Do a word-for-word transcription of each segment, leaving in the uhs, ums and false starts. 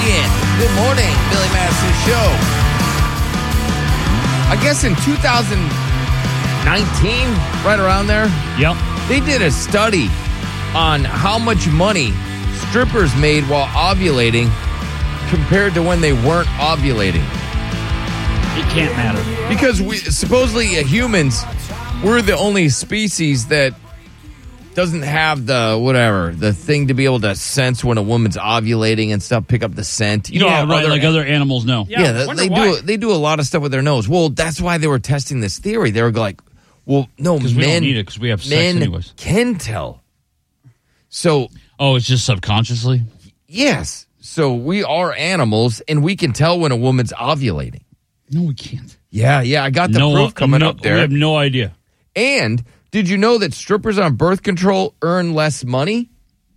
in. Good morning, Billy Madison Show. I guess in two thousand nineteen, right around there, Yep. they did a study on how much money strippers made while ovulating compared to when they weren't ovulating. It can't matter. Because we supposedly uh, humans, we're the only species that doesn't have the whatever the thing to be able to sense when a woman's ovulating and stuff, pick up the scent. You know, yeah, how right. other, Like other animals know. yeah, Yeah, I they, wonder they why. do. They do a lot of stuff with their nose. Well, that's why they were testing this theory. They were like, well, no, Because we men don't need it because we have sex men anyways. can tell. So Oh, it's just subconsciously? yes, so we are animals, and we can tell when a woman's ovulating. No, we can't. Yeah, yeah, I got the no, proof coming no, up there. We have no idea. And did you know that strippers on birth control earn less money?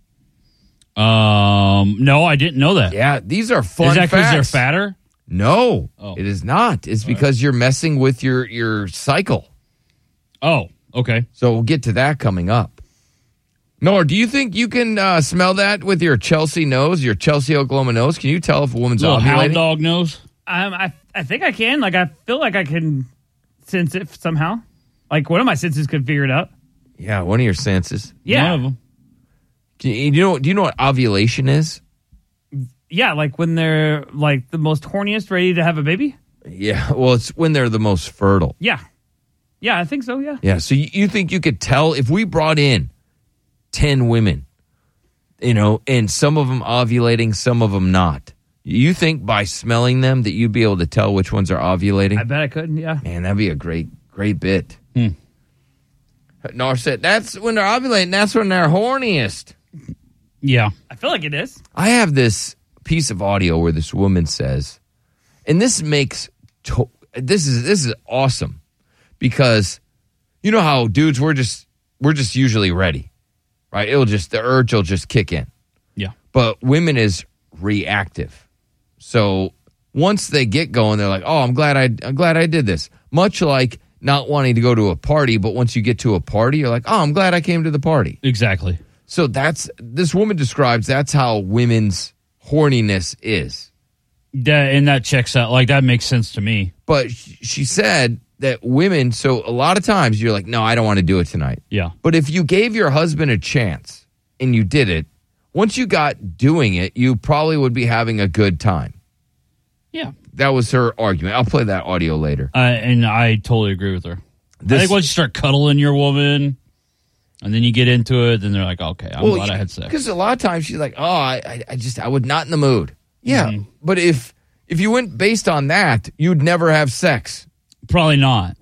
Um, no, I didn't know that. Yeah, these are fun Is that because facts. they're fatter? No, Oh. it is not. It's because you're messing with your, your cycle. Oh, okay. So we'll get to that coming up. Nora, do you think you can uh, smell that with your Chelsea nose, your Chelsea, Oklahoma nose? Can you tell if a woman's Little hound ovulating? dog nose? Um, I I think I can. Like, I feel like I can sense it somehow. Like, one of my senses could figure it out. Yeah, one of your senses. Yeah. One of them. Do you, do you know? Do you know what ovulation is? Yeah, like when they're, like, the most horniest, ready to have a baby? Yeah, well, it's when they're the most fertile. Yeah. Yeah, I think so, yeah. Yeah, so you, you think you could tell if we brought in ten women, you know, and some of them ovulating, some of them not. You think by smelling them that you'd be able to tell which ones are ovulating? I bet I could, yeah. Man, that'd be a great, great bit. Hmm. Nor said, that's when they're ovulating, that's when they're horniest. Yeah. I feel like it is. I have this piece of audio where this woman says, and this makes, to- this is this is awesome, because you know how dudes, we're just, we're just usually ready, right? It'll just, the urge will just kick in. Yeah. But women is reactive. So once they get going, they're like, oh, I'm glad I, I'm glad I did this. Much like not wanting to go to a party, but once you get to a party, you're like, oh, I'm glad I came to the party. Exactly. So that's, this woman describes that's how women's horniness is. That, and that checks out. Like, that makes sense to me. But sh- she said that women, so a lot of times you're like, no, I don't want to do it tonight. Yeah. But if you gave your husband a chance and you did it, once you got doing it, you probably would be having a good time. Yeah. That was her argument. I'll play that audio later. Uh, and I totally agree with her. This- I think once you start cuddling your woman and then you get into it, then they're like, okay, I'm glad I had sex. Because a lot of times she's like, oh, I, I, I just, I would not in the mood. Yeah. Mhm. But if, if you went based on that, you'd never have sex. Probably not.